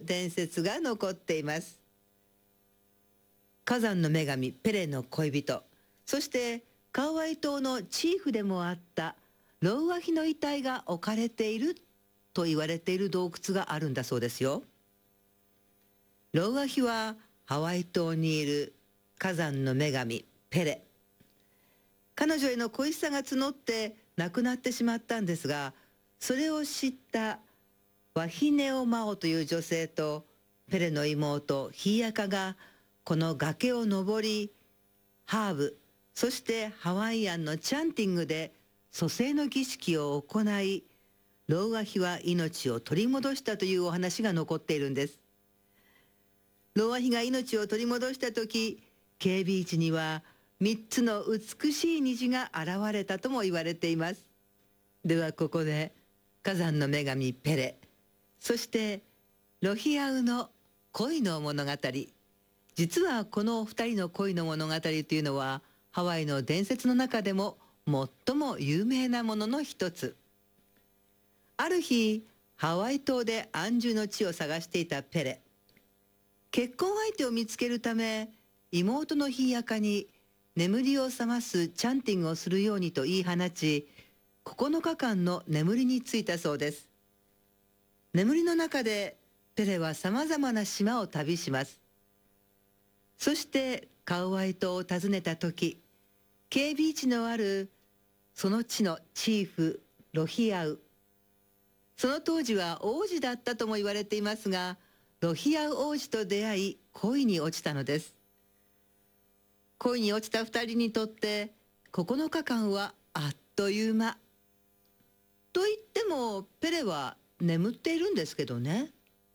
伝説が残っています。火山の女神ペレの恋人、そしてカウアイ島のチーフでもあったロウアヒの遺体が置かれていると言われている洞窟があるんだそうですよ。ロウアヒはハワイ島にいる火山の女神ペレ。彼女への恋しさが募って亡くなってしまったんですが、それを知ったワヒネオマオという女性とペレの妹ヒイアカがこの崖を登り、ハーブ、そしてハワイアンのチャンティングで蘇生の儀式を行い、ロウアヒは命を取り戻したというお話が残っているんです。ロウアヒが命を取り戻した時、Kビーチには3つの美しい虹が現れたとも言われています。ではここで火山の女神ペレ、そしてロヒアウの恋の物語。実はこの2人の恋の物語というのはハワイの伝説の中でも最も有名なものの一つ。ある日、ハワイ島で安住の地を探していたペレ。結婚相手を見つけるため、妹のヒイアカに眠りを覚ますチャンティングをするようにと言い放ち、9日間の眠りについたそうです。眠りの中でペレはさまざまな島を旅します。そしてカウアイ島を訪ねた時、Kビーチのあるその地のチーフロヒアウ、その当時は王子だったとも言われていますが、ロヒアウ王子と出会い恋に落ちたのです。恋に落ちた2人にとって9日間はあっという間。と言ってもペレは眠っているんですけどね。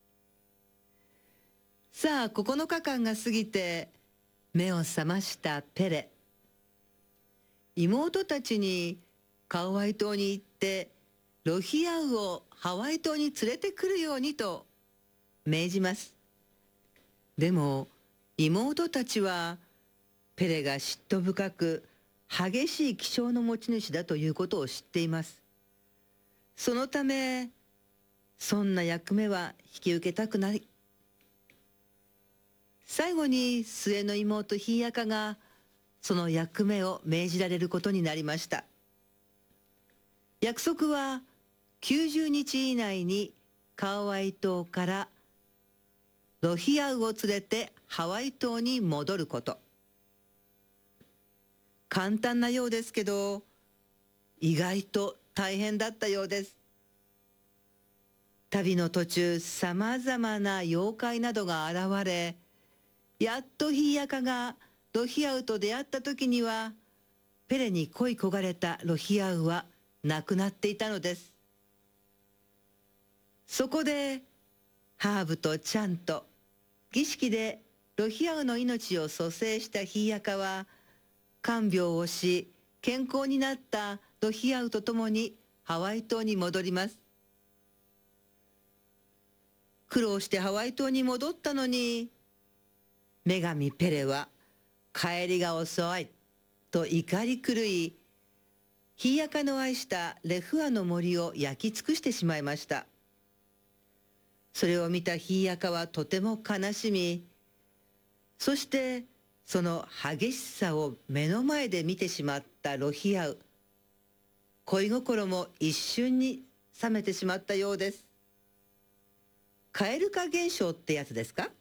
さあ9日間が過ぎて目を覚ましたペレ。妹たちにカウアイ島に行ってロヒアウをハワイ島に連れてくるようにと命じます。でも妹たちはペレが嫉妬深く激しい気性の持ち主だということを知っています。そのためそんな役目は引き受けたくない。最後に末の妹ヒイアカがその役目を命じられることになりました。約束は90日以内にカウアイ島からロヒアウを連れてハワイ島に戻ること。簡単なようですけど、意外と大変だったようです。旅の途中、さまざまな妖怪などが現れ、やっとヒイアカがロヒアウと出会った時には、ペレに恋焦がれたロヒアウは亡くなっていたのです。そこでハーブとチャント、儀式でロヒアウの命を蘇生したヒイアカは看病をし、健康になったロヒアウと共にハワイ島に戻ります。苦労してハワイ島に戻ったのに、女神ペレは帰りが遅いと怒り狂い、ヒイアカの愛したレフアの森を焼き尽くしてしまいました。それを見たヒイアカはとても悲しみ、そしてその激しさを目の前で見てしまったロヒアウ。恋心も一瞬に冷めてしまったようです。蛙化現象ってやつですか？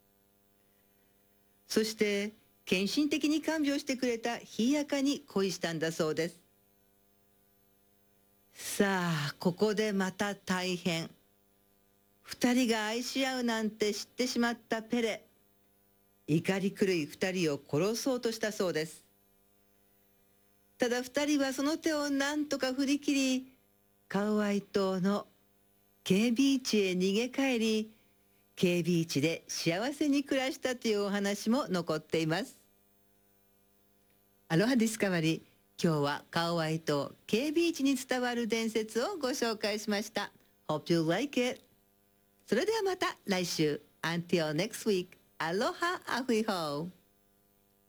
そして献身的に看病してくれたヒイアカに恋したんだそうです。さあ、ここでまた大変。二人が愛し合うなんて知ってしまったペレ。怒り狂い二人を殺そうとしたそうです。ただ二人はその手を何とか振り切り、カウアイ島のKビーチへ逃げ帰り、Kビーチで幸せに暮らしたというお話も残っています。アロハディスカバリー、今日はカウアイ島 Kビーチに伝わる伝説をご紹介しました。Hope you like it. それではまた来週。Until next week. Aloha ahui ho.